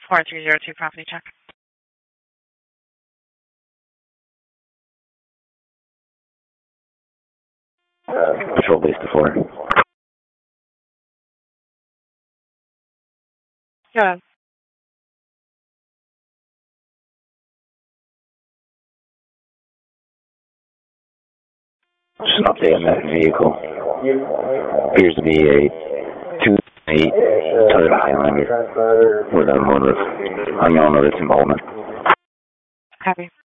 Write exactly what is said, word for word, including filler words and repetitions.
four three zero two, property check. Uh, patrol base to four. Go ahead. Just an update on that vehicle. Appears to be a two thousand eight Toyota Highlander with unknown, unknown of its involvement. Copy.